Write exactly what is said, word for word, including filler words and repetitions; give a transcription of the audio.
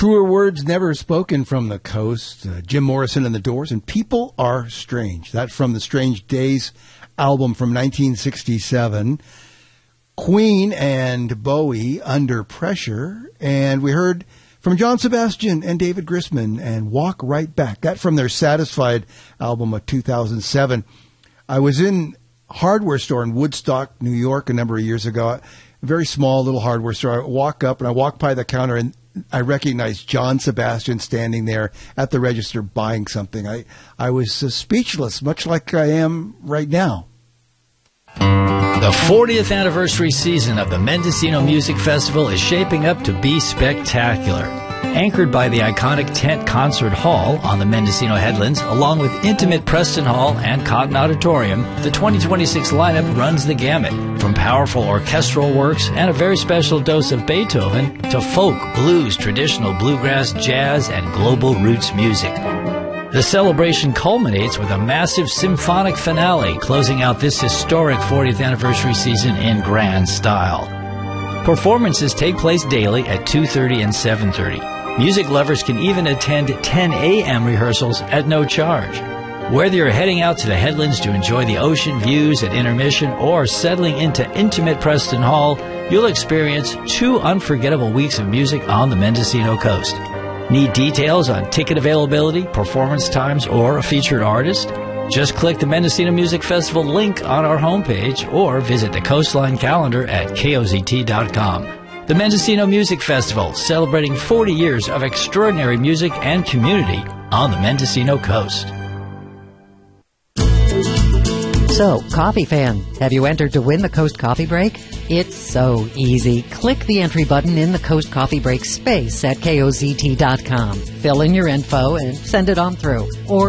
Truer words never spoken from the coast. Uh, Jim Morrison and the Doors, and People Are Strange. That from the Strange Days album from nineteen sixty-seven. Queen and Bowie, Under Pressure. And we heard from John Sebastian and David Grisman and Walk Right Back. That from their Satisfied album of two thousand seven. I was in a hardware store in Woodstock, New York a number of years ago. A very small little hardware store. I walk up and I walk by the counter and I recognized John Sebastian standing there at the register buying something. I, I was uh, speechless, much like I am right now. The fortieth anniversary season of the Mendocino Music Festival is shaping up to be spectacular. Anchored by the iconic Tent Concert Hall on the Mendocino Headlands, along with intimate Preston Hall and Cotton Auditorium, the twenty twenty-six lineup runs the gamut, from powerful orchestral works and a very special dose of Beethoven to folk, blues, traditional bluegrass, jazz, and global roots music. The celebration culminates with a massive symphonic finale, closing out this historic fortieth anniversary season in grand style. Performances take place daily at two thirty and seven thirty. Music lovers can even attend ten a.m. rehearsals at no charge. Whether you're heading out to the Headlands to enjoy the ocean views at intermission or settling into intimate Preston Hall, you'll experience two unforgettable weeks of music on the Mendocino coast. Need details on ticket availability, performance times, or a featured artist? Just click the Mendocino Music Festival link on our homepage or visit the Coastline calendar at K O Z T dot com. The Mendocino Music Festival, celebrating forty years of extraordinary music and community on the Mendocino coast. So, coffee fan, have you entered to win the Coast Coffee Break? It's so easy. Click the entry button in the Coast Coffee Break space at K O Z T dot com. Fill in your info and send it on through. Or